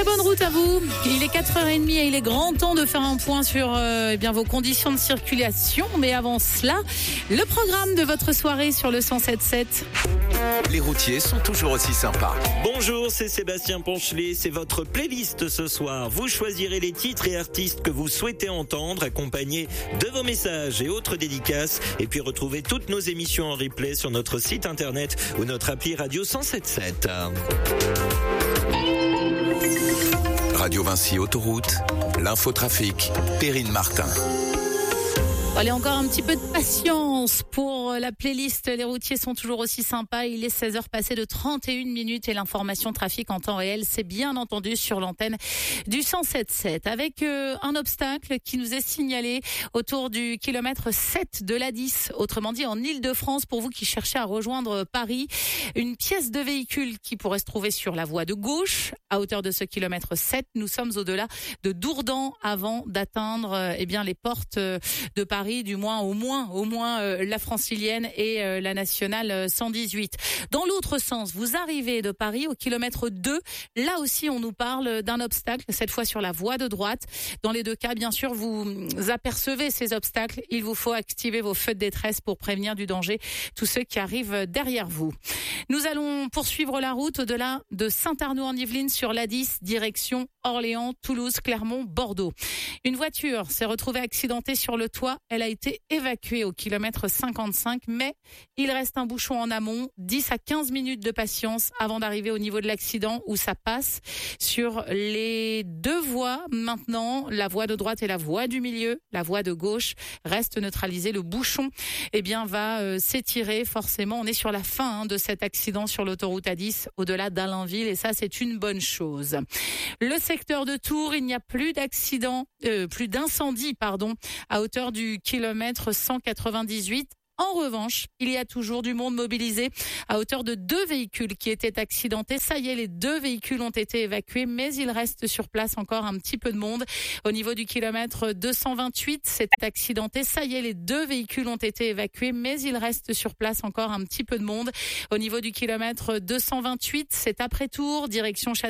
bonne route à vous. Il est 4h30 et il est grand temps de faire un point sur vos conditions de circulation. Mais avant cela, le programme de votre soirée sur le 107.7. Les routiers sont toujours aussi sympas. Bonjour, c'est Sébastien Ponchelet. C'est votre playlist ce soir. Vous choisirez les titres et artistes que vous souhaitez entendre, accompagnés de vos messages et autres dédicaces. Et puis retrouvez toutes nos émissions en replay sur notre site internet ou notre appli Radio 107.7. Radio Vinci Autoroute, l'infotrafic, Perrine Martin. Allez, encore un petit peu de patience pour la playlist. Les routiers sont toujours aussi sympas. Il est 16h passé de 31 minutes et l'information trafic en temps réel, c'est bien entendu sur l'antenne du 107.7 avec un obstacle qui nous est signalé autour du kilomètre 7 de l'A10, autrement dit en Île-de-France pour vous qui cherchez à rejoindre Paris. Une pièce de véhicule qui pourrait se trouver sur la voie de gauche à hauteur de ce kilomètre 7. Nous sommes au-delà de Dourdan avant d'atteindre les portes de Paris, du moins au moins la francilienne et la nationale 118. Dans l'autre sens, vous arrivez de Paris au kilomètre 2. Là aussi, on nous parle d'un obstacle, cette fois sur la voie de droite. Dans les deux cas, bien sûr, vous apercevez ces obstacles. Il vous faut activer vos feux de détresse pour prévenir du danger tous ceux qui arrivent derrière vous. Nous allons poursuivre la route au-delà de Saint-Arnoux-en-Yvelines sur l'A10, direction Orléans, Toulouse, Clermont, Bordeaux. Une voiture s'est retrouvée accidentée sur le toit. Elle a été évacuée au kilomètre 55, mais il reste un bouchon en amont, 10 à 15 minutes de patience avant d'arriver au niveau de l'accident où ça passe sur les deux voies. Maintenant, la voie de droite et la voie du milieu, la voie de gauche reste neutralisée. Le bouchon, va s'étirer forcément. On est sur la fin de cet accident sur l'autoroute A10 au-delà d'Allainville et ça, c'est une bonne chose. Le secteur de Tours, il n'y a plus d'incendie, à hauteur du kilomètre 198. En revanche, il y a toujours du monde mobilisé à hauteur de 2 véhicules qui étaient accidentés. Ça y est, les 2 véhicules ont été évacués, mais il reste sur place encore un petit peu de monde. Au niveau du kilomètre 228, c'est accidenté. Ça y est, les 2 véhicules ont été évacués, mais il reste sur place encore un petit peu de monde. Au niveau du kilomètre 228, c'est après Tours, direction Châteauroux.